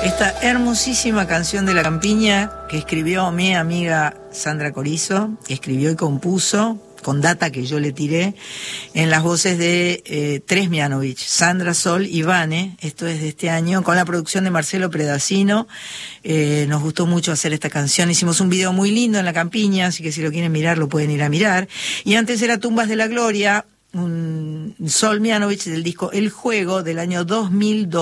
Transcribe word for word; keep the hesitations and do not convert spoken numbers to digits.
Esta hermosísima canción de La Campiña que escribió mi amiga Sandra Corizo, que escribió y compuso con data que yo le tiré, en las voces de eh, Tres Mianovich, Sandra, Sol y Vane. Esto es de este año, con la producción de Marcelo Predacino. Eh, nos gustó mucho hacer esta canción. Hicimos un video muy lindo en La Campiña, así que si lo quieren mirar, lo pueden ir a mirar. Y antes era Tumbas de la Gloria, un Sol Mianovich del disco El Juego del año dos mil dos.